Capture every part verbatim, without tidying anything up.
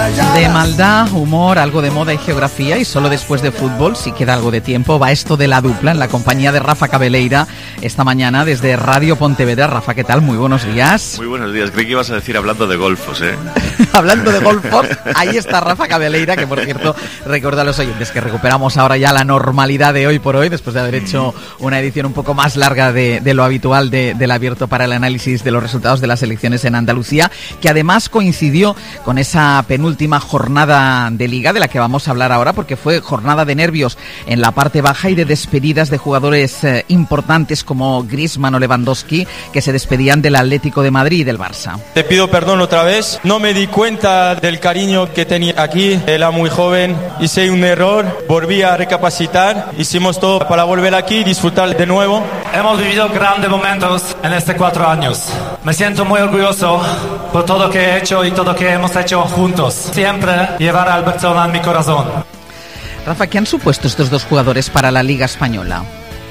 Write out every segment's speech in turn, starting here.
De maldad, humor, algo de moda y geografía, y solo después de fútbol, si queda algo de tiempo, va esto de La Dupla en la compañía de Rafa Cabeleira esta mañana desde Radio Pontevedra. Rafa, ¿qué tal? Muy buenos días. Muy buenos días. Creí que ibas a decir hablando de golfos, ¿eh? Hablando de golfos, ahí está Rafa Cabeleira, que por cierto, recuerda a los oyentes que recuperamos ahora ya la normalidad de hoy por hoy, después de haber hecho una edición un poco más larga de, de lo habitual de, del Abierto para el análisis de los resultados de las elecciones en Andalucía, que además coincidió con esa penúltima jornada de Liga de la que vamos a hablar ahora, porque fue jornada de nervios en la parte baja y de despedidas de jugadores eh, importantes como Griezmann o Lewandowski, que se despedían del Atlético de Madrid y del Barça. Te pido perdón otra vez, no me di cuenta del cariño que tenía aquí, era muy joven, hice un error, volví a recapacitar, hicimos todo para volver aquí y disfrutar de nuevo. Hemos vivido grandes momentos en estos cuatro años. Me siento muy orgulloso por todo lo que he hecho y todo lo que hemos hecho juntos. Siempre llevar al Barcelona en mi corazón. Rafa, ¿qué han supuesto estos dos jugadores para la Liga Española?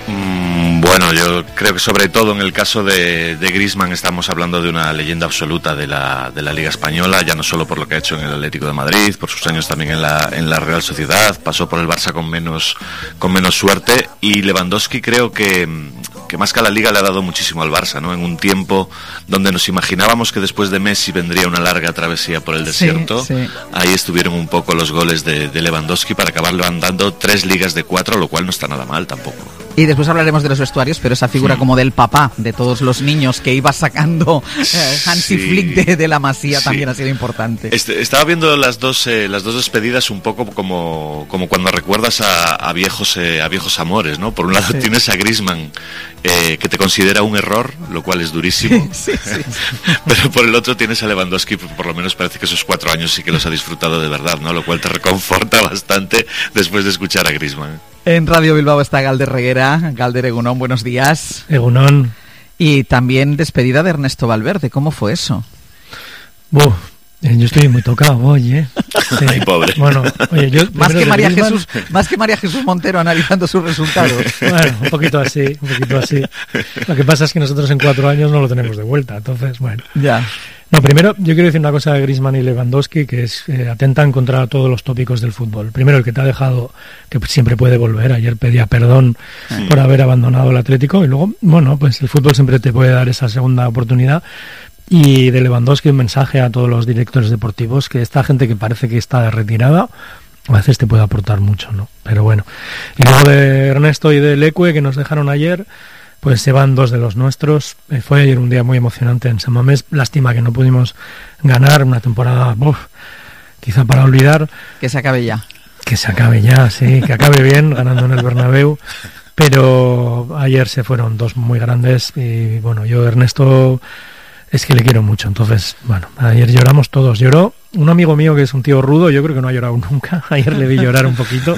Mm, bueno, yo creo que sobre todo en el caso de, de Griezmann estamos hablando de una leyenda absoluta de la, de la Liga Española, ya no solo por lo que ha hecho en el Atlético de Madrid, por sus años también en la, en la Real Sociedad, pasó por el Barça con menos, con menos suerte, y Lewandowski creo que, que más que a la Liga le ha dado muchísimo al Barça, ¿no? En un tiempo donde nos imaginábamos que después de Messi vendría una larga travesía por el desierto, sí, sí. Ahí estuvieron un poco los goles de, de Lewandowski para acabar levantando tres ligas de cuatro, lo cual no está nada mal tampoco. Y después hablaremos de los vestuarios, pero esa figura como del papá de todos los niños que iba sacando eh, Hansi sí. Flick de, de la Masía sí. También ha sido importante. Este, estaba viendo las dos eh, las dos despedidas un poco como, como cuando recuerdas a, a viejos eh, a viejos amores, ¿no? Por un lado sí. Tienes a Griezmann, eh, que te considera un error, lo cual es durísimo. Sí, sí, sí. Pero por el otro tienes a Lewandowski, por lo menos parece que esos cuatro años sí que los ha disfrutado de verdad, ¿no? Lo cual te reconforta bastante después de escuchar a Griezmann. En Radio Bilbao está Galder Reguera. Galder, Egunon, buenos días. Egunon. Y también despedida de Ernesto Valverde. ¿Cómo fue eso? Uf, yo estoy muy tocado hoy, ¿eh? Sí. Ay, pobre. Bueno, oye, yo más que María Jesús, más que María Jesús Montero analizando sus resultados. Bueno, un poquito así, un poquito así. Lo que pasa es que nosotros en cuatro años no lo tenemos de vuelta, entonces, bueno. Ya. No, primero yo quiero decir una cosa de Griezmann y Lewandowski, que es eh, atentan contra todos los tópicos del fútbol. Primero, el que te ha dejado, que siempre puede volver. Ayer pedía perdón sí. por haber abandonado el Atlético, y luego, bueno, pues el fútbol siempre te puede dar esa segunda oportunidad. Y de Lewandowski un mensaje a todos los directores deportivos, que esta gente que parece que está retirada, a veces te puede aportar mucho, ¿no? Pero bueno. Y luego de Ernesto y de Leque, que nos dejaron ayer, pues se van dos de los nuestros. Eh, fue ayer un día muy emocionante en San Mamés. Lástima que no pudimos ganar una temporada, uf, quizá para olvidar. Que se acabe ya. Que se acabe ya, sí, que acabe bien, ganando en el Bernabéu. Pero ayer se fueron dos muy grandes y bueno, yo Ernesto es que le quiero mucho. Entonces, bueno, ayer lloramos todos. Lloró un amigo mío que es un tío rudo, yo creo que no ha llorado nunca. Ayer le vi llorar un poquito.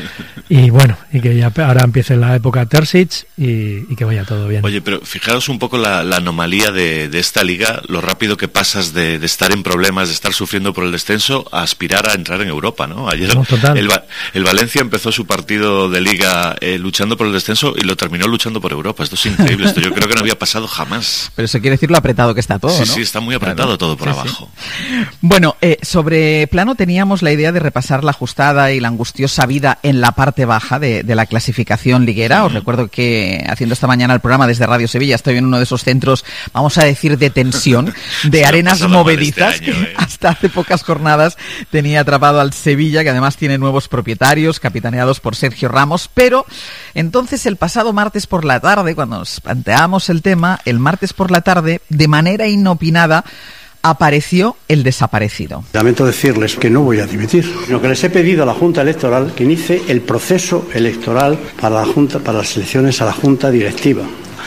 Y bueno, y que ya ahora empiece la época Terzic y, y que vaya todo bien. Oye, pero fijaros un poco la, la anomalía de, de esta liga, lo rápido que pasas de, de estar en problemas, de estar sufriendo por el descenso, a aspirar a entrar en Europa, ¿no? Ayer no, el, el Valencia empezó su partido de liga eh, luchando por el descenso y lo terminó luchando por Europa. Esto es increíble, esto yo creo que no había pasado jamás. Pero eso quiere decir lo apretado que está todo, sí, ¿no? Sí, sí, está muy apretado claro. todo por sí, abajo. Sí. Bueno, eh, sobre plano teníamos la idea de repasar la ajustada y la angustiosa vida en la parte baja de, de la clasificación liguera. Os recuerdo que haciendo esta mañana el programa desde Radio Sevilla estoy en uno de esos centros, vamos a decir, de tensión, de arenas movedizas, este año, eh. que hasta hace pocas jornadas tenía atrapado al Sevilla, que además tiene nuevos propietarios, capitaneados por Sergio Ramos. Pero entonces el pasado martes por la tarde, cuando nos planteamos el tema, el martes por la tarde, de manera inopinada, apareció el desaparecido. Lamento decirles que no voy a dimitir, sino que les he pedido a la Junta Electoral que inicie el proceso electoral para la Junta, para las elecciones a la Junta Directiva,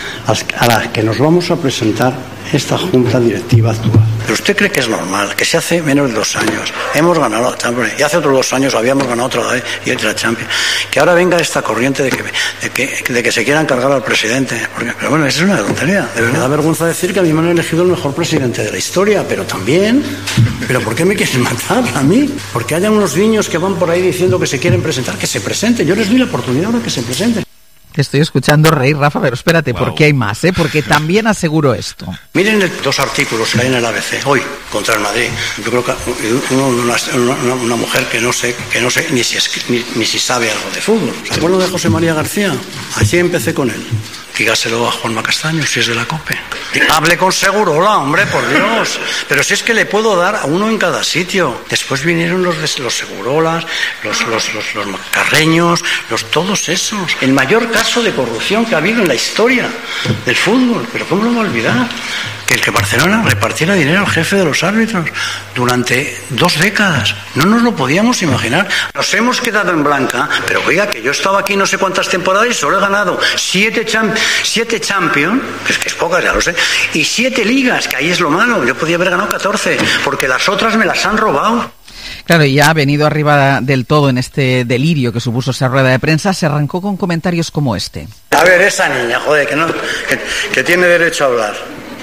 a las que nos vamos a presentar esta Junta Directiva actual. ¿Pero usted cree que es normal que se hace menos de dos años hemos ganado la Champions y hace otros dos años habíamos ganado otra vez y otra Champions, que ahora venga esta corriente de que, de que, de que se quieran cargar al presidente? Porque, pero bueno, eso es una tontería. De verdad, me da vergüenza decir que a mí me han elegido el mejor presidente de la historia, pero también, ¿pero por qué me quieren matar a mí? Porque haya unos niños que van por ahí diciendo que se quieren presentar, que se presenten. Yo les doy la oportunidad ahora que se presenten. Te estoy escuchando reír, Rafa, pero espérate, wow. Porque hay más, ¿eh? Porque también aseguro esto. Miren el, dos artículos que hay en el A B C hoy contra el Madrid. Yo creo que uno, una, una, una mujer que no sé, que no sé ni si, es, ni, ni si sabe algo de fútbol. ¿Se acuerdan de José María García? Así empecé con él. Dígaselo a Juanma Castaño, si es de la COPE. Hable con Segurola, hombre, por Dios. Pero si es que le puedo dar a uno en cada sitio. Después vinieron los, de, los Segurolas, los, los, los, los Carreños, los, todos esos. El mayor caso de corrupción que ha habido en la historia del fútbol. Pero ¿cómo lo va a olvidar? Que el que Barcelona repartiera dinero al jefe de los árbitros durante dos décadas. No nos lo podíamos imaginar. Nos hemos quedado en blanca, pero oiga, que yo estaba aquí no sé cuántas temporadas y solo he ganado siete, champ siete Champions, que es que es pocas, ya lo sé, y siete ligas, que ahí es lo malo. Yo podía haber ganado catorce, porque las otras me las han robado. Claro, y ya ha venido arriba del todo en este delirio que supuso esa rueda de prensa, se arrancó con comentarios como este. A ver, esa niña, joder, que, no, que, que tiene derecho a hablar.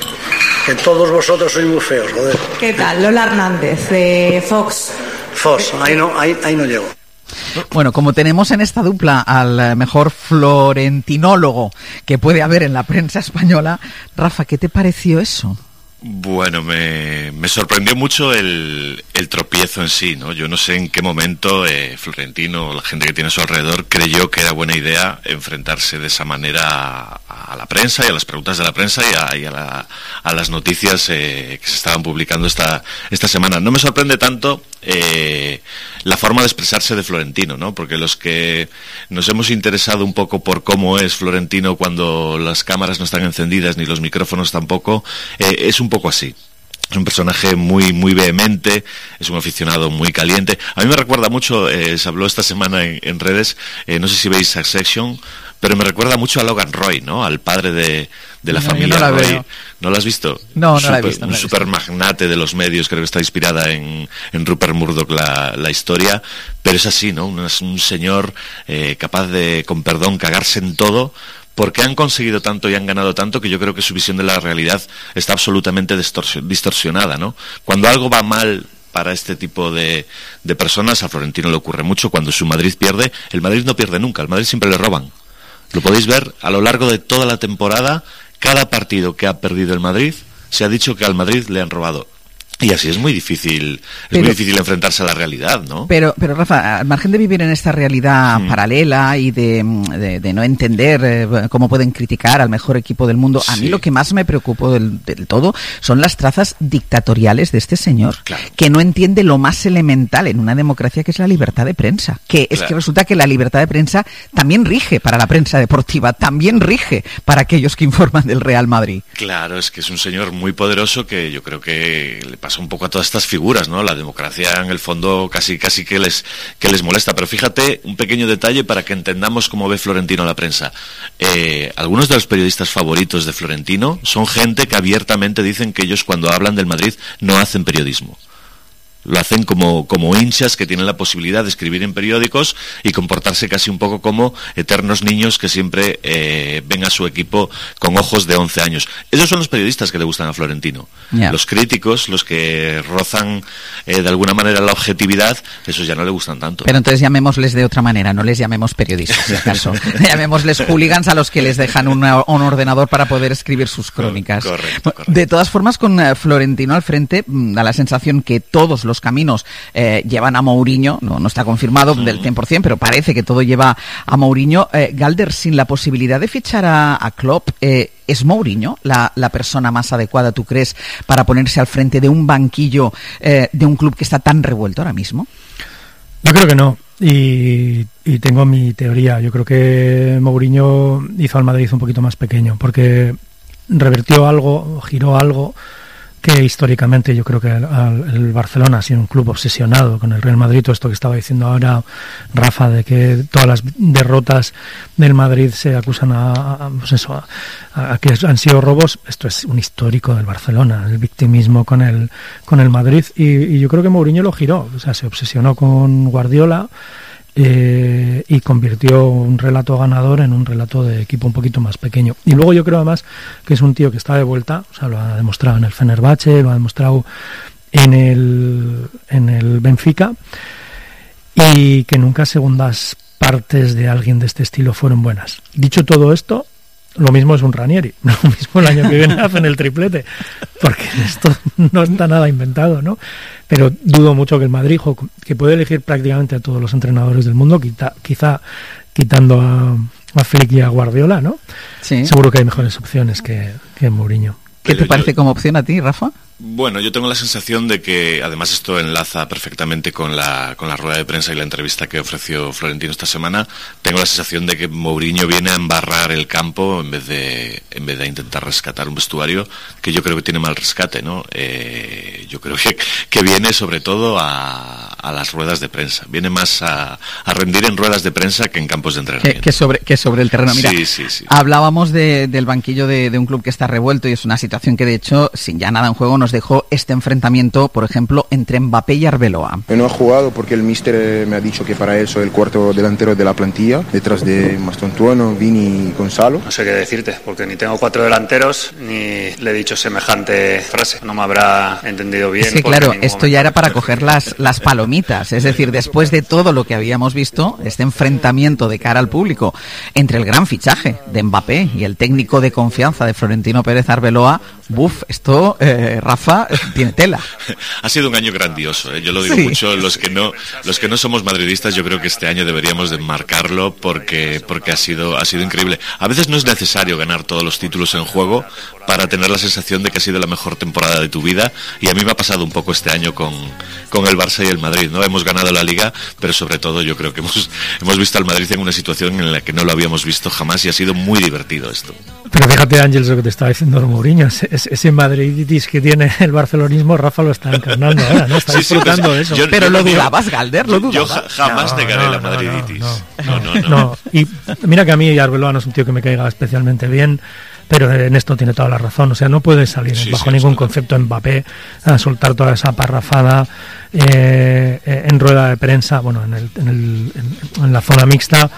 Que todos vosotros sois muy feos, joder. ¿Qué tal? Lola Hernández, de Fox. Fox, ahí no, ahí, ahí no llego. Bueno, como tenemos en esta dupla al mejor florentinólogo que puede haber en la prensa española, Rafa, ¿qué te pareció eso? Bueno, me, me sorprendió mucho el, el tropiezo en sí, ¿no? Yo no sé en qué momento eh, Florentino o la gente que tiene a su alrededor creyó que era buena idea enfrentarse de esa manera a, a la prensa y a las preguntas de la prensa y a, y a, la, a las noticias eh, que se estaban publicando esta, esta semana. No me sorprende tanto eh, la forma de expresarse de Florentino, ¿no? Porque los que nos hemos interesado un poco por cómo es Florentino cuando las cámaras no están encendidas ni los micrófonos tampoco, eh, es un un poco así. Es un personaje muy muy vehemente, es un aficionado muy caliente. A mí me recuerda mucho, eh, se habló esta semana en, en redes, eh, no sé si veis Succession, pero me recuerda mucho a Logan Roy, ¿no? Al padre de, de la no, familia no la Roy. Veo. ¿No lo has visto? No, no super, la he visto. No un super magnate de los medios, creo que está inspirada en, en Rupert Murdoch la, la historia, pero es así, ¿no? Un, un señor eh, capaz de, con perdón, cagarse en todo, porque han conseguido tanto y han ganado tanto que yo creo que su visión de la realidad está absolutamente distorsionada, ¿no? Cuando algo va mal para este tipo de, de personas, a Florentino le ocurre mucho. Cuando su Madrid pierde, el Madrid no pierde nunca, el Madrid siempre le roban. Lo podéis ver a lo largo de toda la temporada, cada partido que ha perdido el Madrid, se ha dicho que al Madrid le han robado. Y así es muy difícil, es pero, muy difícil enfrentarse a la realidad, ¿no? Pero, pero Rafa, al margen de vivir en esta realidad mm. paralela y de, de, de no entender eh, cómo pueden criticar al mejor equipo del mundo, sí. A mí lo que más me preocupó del, del todo son las trazas dictatoriales de este señor, claro. Que no entiende lo más elemental en una democracia, que es la libertad de prensa. Que es claro. Que resulta que la libertad de prensa también rige para la prensa deportiva, también rige para aquellos que informan del Real Madrid. Claro, es que es un señor muy poderoso que yo creo que le pasa un poco a todas estas figuras, ¿no? La democracia en el fondo casi casi que les que les molesta, pero fíjate un pequeño detalle para que entendamos cómo ve Florentino la prensa. Eh, algunos de los periodistas favoritos de Florentino son gente que abiertamente dicen que ellos cuando hablan del Madrid no hacen periodismo. Lo hacen como, como hinchas que tienen la posibilidad de escribir en periódicos y comportarse casi un poco como eternos niños que siempre eh, ven a su equipo con ojos de once años. Esos son los periodistas que le gustan a Florentino. Yeah. Los críticos, los que rozan eh, de alguna manera la objetividad, esos ya no le gustan tanto. Pero entonces llamémosles de otra manera, no les llamemos periodistas, si acaso. Llamémosles hooligans a los que les dejan una, un ordenador para poder escribir sus crónicas. Correcto, correcto. De todas formas, con uh, Florentino al frente, da la sensación que todos los caminos eh, llevan a Mourinho, no, no está confirmado mm. del cien por ciento, pero parece que todo lleva a Mourinho. Eh, Galder, sin la posibilidad de fichar a, a Klopp, eh, ¿es Mourinho la, la persona más adecuada, tú crees, para ponerse al frente de un banquillo eh, de un club que está tan revuelto ahora mismo? Yo creo que no, y, y tengo mi teoría. Yo creo que Mourinho hizo al Madrid un poquito más pequeño, porque revertió algo, giró algo que históricamente yo creo que el, el Barcelona ha sido un club obsesionado con el Real Madrid. Todo esto que estaba diciendo ahora Rafa, de que todas las derrotas del Madrid se acusan a, a, pues eso, a, a que han sido robos. Esto es un histórico del Barcelona, el victimismo con el con el Madrid, y, y yo creo que Mourinho lo giró, o sea, se obsesionó con Guardiola. Eh, y convirtió un relato ganador en un relato de equipo un poquito más pequeño. Y luego yo creo además que es un tío que está de vuelta, o sea, lo ha demostrado en el Fenerbahce, lo ha demostrado en el en el Benfica, y que nunca segundas partes de alguien de este estilo fueron buenas. Dicho todo esto, lo mismo es un Ranieri, lo mismo el año que viene hacen el triplete, porque esto no está nada inventado, ¿no? Pero dudo mucho que el Madrid, que puede elegir prácticamente a todos los entrenadores del mundo, quizá, quizá quitando a, a Flick y a Guardiola, ¿no? Sí. Seguro que hay mejores opciones que, que Mourinho. ¿Qué te parece como opción a ti, Rafa? Bueno, yo tengo la sensación de que, además esto enlaza perfectamente con la, con la rueda de prensa y la entrevista que ofreció Florentino esta semana, tengo la sensación de que Mourinho viene a embarrar el campo en vez de, en vez de intentar rescatar un vestuario que yo creo que tiene mal rescate, ¿no? Eh, yo creo que, que viene sobre todo a, a las ruedas de prensa, viene más a, a rendir en ruedas de prensa que en campos de entrenamiento. Que, que, sobre, que sobre el terreno. Mira, sí, sí, sí. Hablábamos de, del banquillo de, de un club que está revuelto y es una situación que de hecho, sin ya nada en juego, nos dejó este enfrentamiento, por ejemplo, entre Mbappé y Arbeloa. No he jugado porque el míster me ha dicho que para él soy el cuarto delantero de la plantilla, detrás de Mastontuono, Vini y Gonzalo. No sé qué decirte, porque ni tengo cuatro delanteros, ni le he dicho semejante frase. No me habrá entendido bien. Es que claro, esto ya era para coger las, las palomitas. Es decir, después de todo lo que habíamos visto, este enfrentamiento de cara al público entre el gran fichaje de Mbappé y el técnico de confianza de Florentino Pérez, Arbeloa, buf, esto, eh, Rafa, tiene tela. Ha sido un año grandioso, ¿eh? Yo lo digo sí. mucho, los que no los que no somos madridistas, yo creo que este año deberíamos de marcarlo porque porque ha sido ha sido increíble. A veces no es necesario ganar todos los títulos en juego para tener la sensación de que ha sido la mejor temporada de tu vida, y a mí me ha pasado un poco este año con, con el Barça y el Madrid, ¿no? Hemos ganado la Liga, pero sobre todo yo creo que hemos hemos visto al Madrid en una situación en la que no lo habíamos visto jamás, y ha sido muy divertido esto. Pero fíjate, Ángeles, lo que te estaba diciendo Mourinho, ese, ese madriditis que tiene el barcelonismo, Rafa lo está encarnando ahora, ¿no? Está sí, disfrutando sí, pues, de eso. Yo, pero yo, lo dudabas, Galder, lo dudabas. Yo jamás no, negaré no, la madriditis. No no no, no, no, no. Y mira que a mí Arbeloa no es un tío que me caiga especialmente bien, pero en esto tiene toda la razón. O sea, no puede salir sí, bajo sí, ningún concepto Mbappé a soltar toda esa parrafada eh, en rueda de prensa, bueno, en, el, en, el, en, en la zona mixta,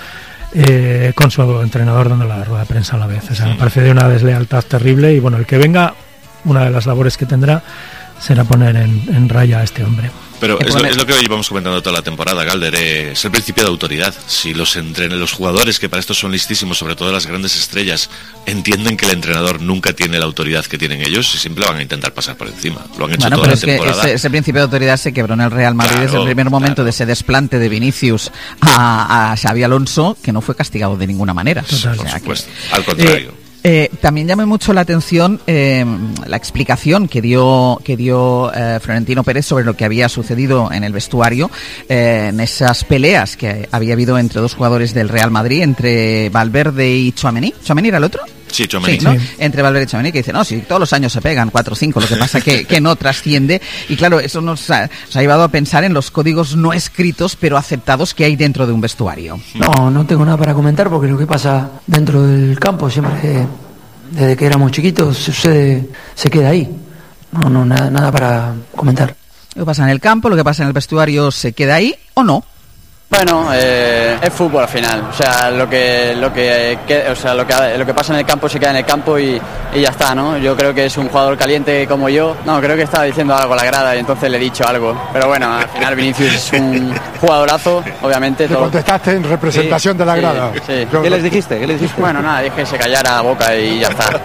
eh, con su entrenador dando la rueda de prensa a la vez. O sea, me parece de una deslealtad terrible, y bueno, el que venga, una de las labores que tendrá será poner en, en raya a este hombre. Pero es lo, es lo que llevamos comentando toda la temporada, Galder, eh, es el principio de autoridad. Si los entrenan, los jugadores, que para esto son listísimos, sobre todo las grandes estrellas, entienden que el entrenador nunca tiene la autoridad que tienen ellos, y siempre van a intentar pasar por encima. Lo han hecho bueno, toda pero la es temporada. Que ese, ese principio de autoridad se quebró en el Real Madrid claro, desde el primer momento, claro, de ese desplante de Vinicius a, a Xabi Alonso, que no fue castigado de ninguna manera. Total, o sea, por supuesto, que, al contrario. Eh, Eh, también llamé mucho la atención eh, la explicación que dio que dio eh, Florentino Pérez sobre lo que había sucedido en el vestuario, eh, en esas peleas que había habido entre dos jugadores del Real Madrid, entre Valverde y Tchouaméni. ¿Tchouaméni era el otro? Sí, Tchouaméni. Sí, ¿no? Sí. Entre Valverde y Tchouaméni, que dice, no, si todos los años se pegan cuatro o cinco, lo que pasa que, que no trasciende. Y claro, eso nos ha, nos ha llevado a pensar en los códigos no escritos, pero aceptados, que hay dentro de un vestuario. No, no tengo nada para comentar, porque lo que pasa dentro del campo siempre, desde que éramos chiquitos, sucede, se queda ahí. No, no, nada, nada para comentar. Lo que pasa en el campo, lo que pasa en el vestuario, ¿se queda ahí o no? Bueno, eh, es fútbol al final, o sea, lo que lo que, que o sea, lo que lo que pasa en el campo se queda en el campo y, y ya está, ¿no? Yo creo que es un jugador caliente como yo. No, creo que estaba diciendo algo a la grada y entonces le he dicho algo. Pero bueno, al final Vinicius es un jugadorazo, obviamente. ¿Te contestaste en representación sí, de la grada? Sí, sí. ¿Qué les dijiste? ¿Qué les dijiste? Bueno, nada, dije que se callara la boca y ya está.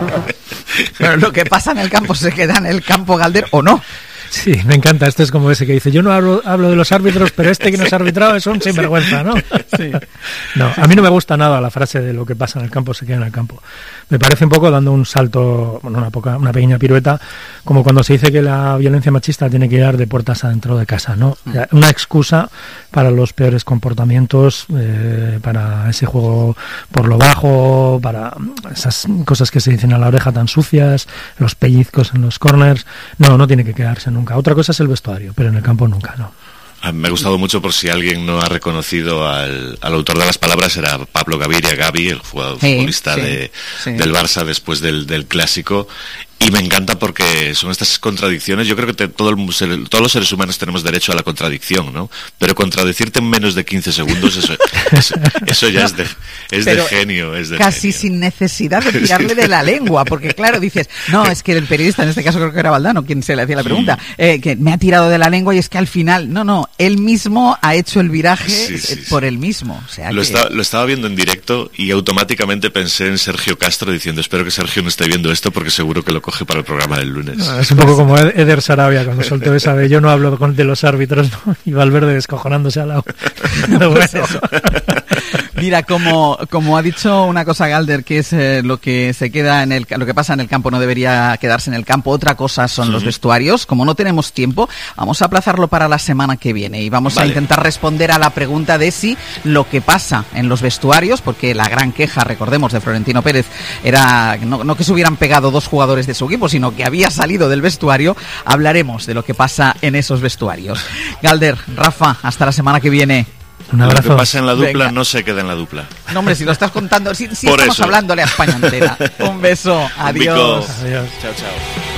Pero lo que pasa en el campo se queda en el campo, Galder, ¿o no? Sí, me encanta. Esto es como ese que dice, yo no hablo, hablo de los árbitros, pero este que nos ha arbitrado es un sinvergüenza, ¿no? Sí. No, a mí no me gusta nada la frase de lo que pasa en el campo se queda en el campo. Me parece un poco dando un salto, bueno, una, poca, una pequeña pirueta, como cuando se dice que la violencia machista tiene que ir de puertas adentro de casa, ¿no? Una excusa para los peores comportamientos, eh, para ese juego por lo bajo, para esas cosas que se dicen a la oreja tan sucias, los pellizcos en los corners. No, no tiene que quedarse nunca. Otra cosa es el vestuario, pero en el campo nunca, no. Me ha gustado mucho, por si alguien no ha reconocido al, al autor de las palabras, era Pablo Gaviria, Gavi, el jugador, sí, futbolista sí, de, sí. del Barça después del, del Clásico. Y me encanta porque son estas contradicciones. Yo creo que te, todo el, todos los seres humanos tenemos derecho a la contradicción, ¿no? Pero contradecirte en menos de quince segundos, eso, eso, eso ya es de, es de genio. Es de casi genio. Sin necesidad de tirarle de la lengua, porque claro, dices, no, es que el periodista, en este caso creo que era Valdano quien se le hacía la pregunta, eh, que me ha tirado de la lengua y es que al final, no, no, él mismo ha hecho el viraje sí, sí, por sí. él mismo. O sea lo, que... estaba, lo estaba viendo en directo y automáticamente pensé en Sergio Castro diciendo, espero que Sergio no esté viendo esto porque seguro que lo coge para el programa del lunes. No, es un poco como Eder Sarabia cuando soltó esa de yo no hablo con, de los árbitros, ¿no? Y Valverde descojonándose al lado. No, bueno. Mira, como, como ha dicho una cosa Galder, que es eh, lo que se queda en el, lo que pasa en el campo no debería quedarse en el campo. Otra cosa son sí. los vestuarios. Como no tenemos tiempo, vamos a aplazarlo para la semana que viene y vamos vale. a intentar responder a la pregunta de si lo que pasa en los vestuarios, porque la gran queja, recordemos, de Florentino Pérez era no, no que se hubieran pegado dos jugadores de su equipo, sino que había salido del vestuario. Hablaremos de lo que pasa en esos vestuarios. Galder, Rafa, hasta la semana que viene. Un abrazo. Lo que pasa en la dupla Venga. no se queda en la dupla. No, hombre, si lo estás contando, si, si estamos eso. hablándole a España entera. Un beso, adiós. Un adiós. Chao, chao.